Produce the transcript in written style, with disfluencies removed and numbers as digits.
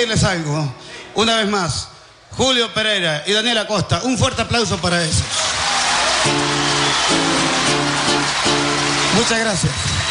pedirles algo. Una vez más, Julio Pereira y Daniela Costa, un fuerte aplauso para ellos. Muchas gracias.